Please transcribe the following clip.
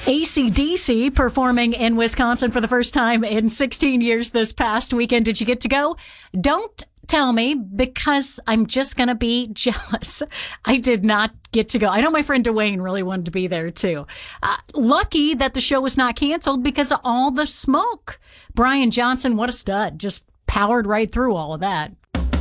AC/DC performing in Wisconsin for the first time in 16 years this past weekend. Did you get to go? Don't tell me, because I'm just going to be jealous. I did not get to go. I know my friend Dwayne really wanted to be there too. Lucky that the show was not canceled because of all the smoke. Brian Johnson, what a stud. Just powered right through all of that.